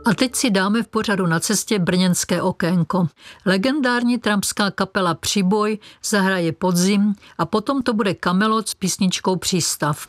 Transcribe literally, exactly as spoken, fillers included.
A teď si dáme v pořadu Na cestě brněnské okénko. Legendární trampská kapela Příboj zahraje Podzim a potom to bude Kamelot s písničkou Přístav.